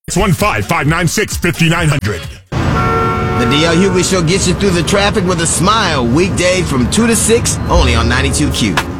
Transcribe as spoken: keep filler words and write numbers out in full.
six one five, five nine six, five nine zero zero. The D L Hughley Show gets you through the traffic with a smile. Weekday from two to six, only on ninety-two Q.